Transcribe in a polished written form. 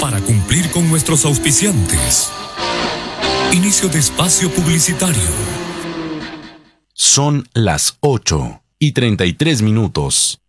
para cumplir con nuestros auspiciantes. Inicio de espacio publicitario. Son las 8:33.